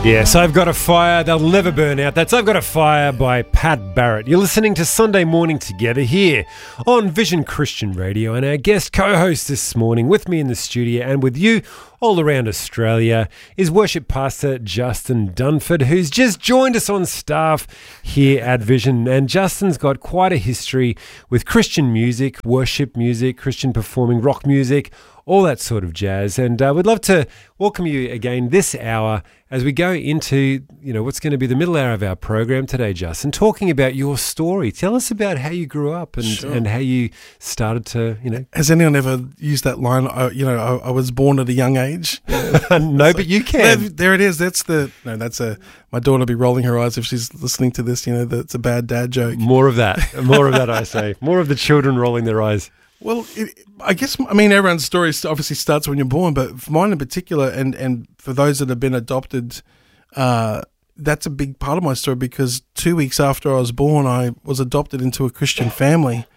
Yes, I've Got a Fire, They'll Never Burn Out. That's I've Got a Fire by Pat Barrett. You're listening to Sunday Morning Together here on Vision Christian Radio, and our guest co-host this morning with me in the studio and with you all around Australia is worship pastor Justin Dunford, who's just joined us on staff here at Vision. And Justin's got quite a history with Christian music, worship music, Christian performing, rock music, all that sort of jazz. And we'd love to welcome you again this hour as we go into, what's going to be the middle hour of our program today, Justin, talking about your story. Tell us about how you grew up and how you started to, Has anyone ever used that line? I was born at a young age. No, but you can. There it is. My daughter will be rolling her eyes if she's listening to this. That's a bad dad joke. More of that. I say. More of the children rolling their eyes. Well, everyone's story obviously starts when you're born, but for mine in particular, and for those that have been adopted, that's a big part of my story because 2 weeks after I was born, I was adopted into a Christian family.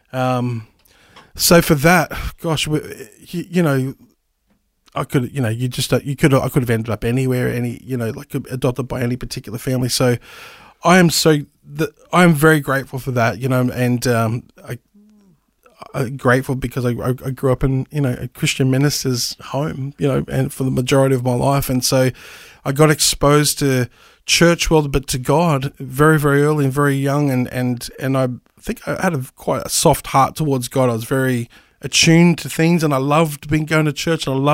So for that, gosh, I could have ended up anywhere, adopted by any particular family. So I am very grateful for that, I'm grateful because I grew up in a Christian minister's home, and for the majority of my life, and so I got exposed to church world, but to God very, very early and very young, and I think I had quite a soft heart towards God. I was very attuned to things, and I loved going to church. And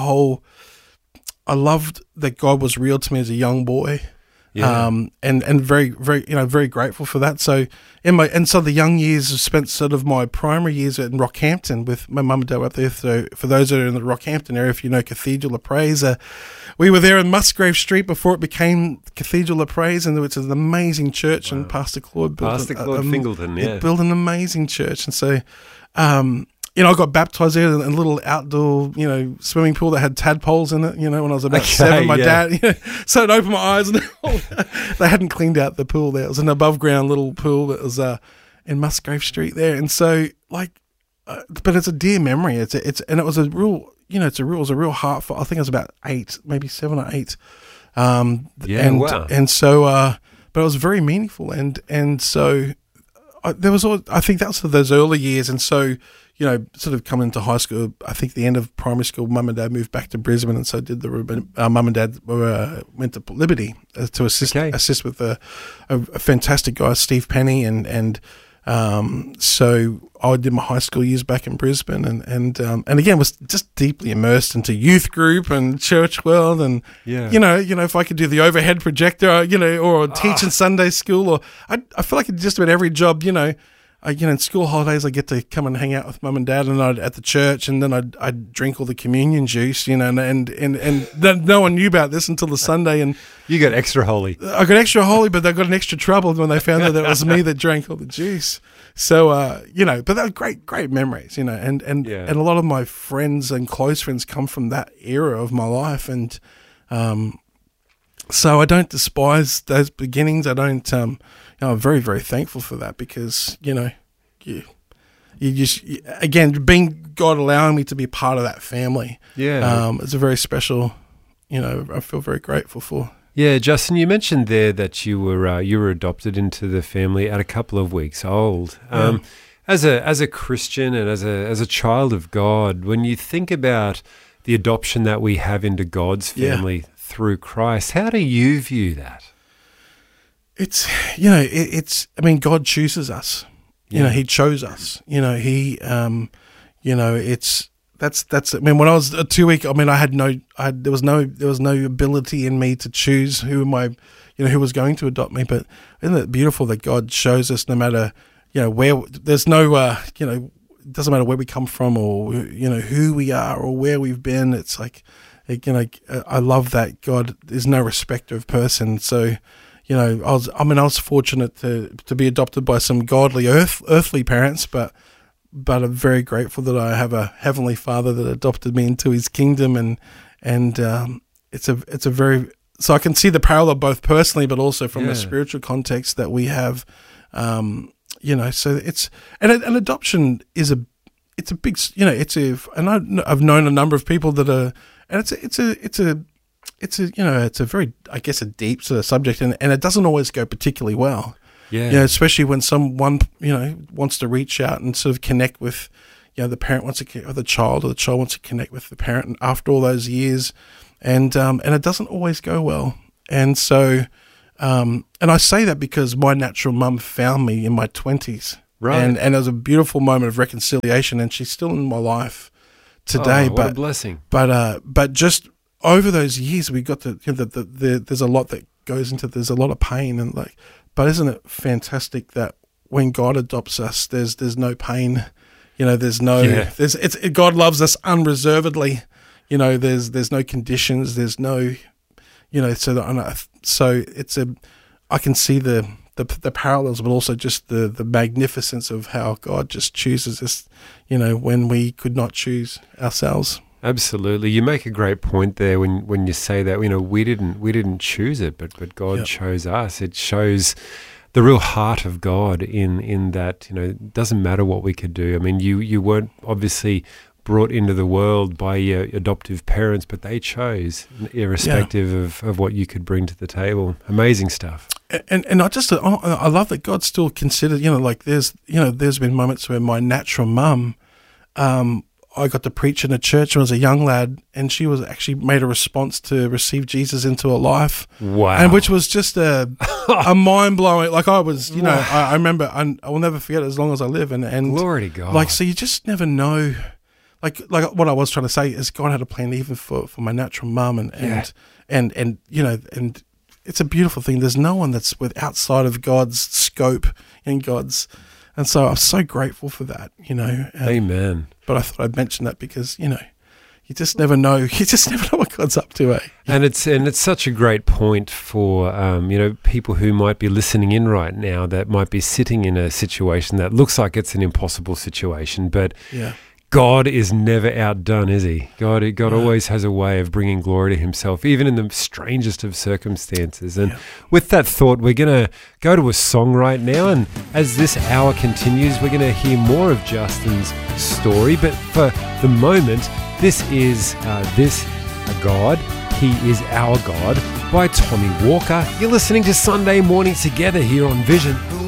I loved that God was real to me as a young boy. Yeah. And very, very, very grateful for that. So so the young years I spent sort of my primary years in Rockhampton with my mum and dad up there. So for those that are in the Rockhampton area, if you know Cathedral of Praise, we were there in Musgrave Street before it became Cathedral of Praise, and it's an amazing church. Wow. And Pastor Claude Fingleton, built an amazing church. And so, I got baptized there in a little outdoor, swimming pool that had tadpoles in it, when I was about 7. My dad, so it opened my eyes, and they hadn't cleaned out the pool there. It was an above ground little pool that was in Musgrave Street there. And so, but it's a dear memory. It was a real, it was a real heartfelt. I think it was about 8, maybe 7 or 8. Wow. And so, but it was very meaningful. And so, I think that was those early years. And so, sort of coming into high school, I think the end of primary school, mum and dad moved back to Brisbane, and so mum and dad went to Liberty to assist with a fantastic guy, Steve Penny, and so I did my high school years back in Brisbane, and again was just deeply immersed into youth group and church world, and if I could do the overhead projector, or teach in Sunday school, or I feel like just about every job, in school holidays, I get to come and hang out with mum and dad, and at the church, and then I'd drink all the communion juice, and no one knew about this until the Sunday. And you got extra holy. I got extra holy, but they got an extra trouble when they found out that it was me that drank all the juice. So, but they were great memories, and a lot of my friends and close friends come from that era of my life, and so I don't despise those beginnings. I don't. I'm very, very thankful for that because, you just, again, being God allowing me to be part of that family. Yeah. It's a very special, I feel very grateful for. Yeah, Justin, you mentioned there that you were adopted into the family at a couple of weeks old. As a Christian and as a child of God, when you think about the adoption that we have into God's family through Christ, how do you view that? It's, God chooses us. He chose us. That's. When I was a 2 week, there was no ability in me to choose who was going to adopt me. But isn't it beautiful that God shows us, no matter, where there's no, it doesn't matter where we come from or, who we are or where we've been. It's like, I love that God is no respecter of person. So, I was fortunate to be adopted by some godly earthly parents, but I'm very grateful that I have a heavenly Father that adopted me into His kingdom, and it's a very, so I can see the parallel both personally, but also from a spiritual context that we have, so it's an adoption is it's a big, and I've known a number of people that are, and it's a very, I guess, a deep sort of subject, and it doesn't always go particularly well. Yeah. Especially when someone, wants to reach out and sort of connect with, the parent wants to, or the child wants to connect with the parent, and after all those years, and it doesn't always go well. And so, and I say that because my natural mum found me in my 20s. Right. And it was a beautiful moment of reconciliation, and she's still in my life today. What a blessing. But just over those years, we got to, there's a lot that goes into, there's a lot of pain, and but isn't it fantastic that when God adopts us, there's no pain, there's no, God loves us unreservedly, there's no conditions, there's no, so it's I can see the parallels, but also just the magnificence of how God just chooses us, when we could not choose ourselves. Absolutely. You make a great point there when you say that, we didn't choose it, but God chose us. It shows the real heart of God in that, it doesn't matter what we could do. I mean, you weren't obviously brought into the world by your adoptive parents, but they chose, irrespective of what you could bring to the table. Amazing stuff. And I love that God still considered, there's been moments where my natural mum, I got to preach in a church when I was a young lad, and she was actually made a response to receive Jesus into her life. Wow. And which was just a mind-blowing, I was, I remember, I will never forget it as long as I live. And glory to God. So you just never know. Like what I was trying to say is God had a plan even for my natural mum, and it's a beautiful thing. There's no one that's outside of God's scope and so I'm so grateful for that, Amen. But I thought I'd mention that because, you just never know. You just never know what God's up to, eh? And it's such a great point for, people who might be listening in right now that might be sitting in a situation that looks like it's an impossible situation, but God is never outdone, is he? God always has a way of bringing glory to himself, even in the strangest of circumstances. And with that thought, we're going to go to a song right now. And as this hour continues, we're going to hear more of Justin's story. But for the moment, this is This God, He is Our God by Tommy Walker. You're listening to Sunday Morning Together here on Vision.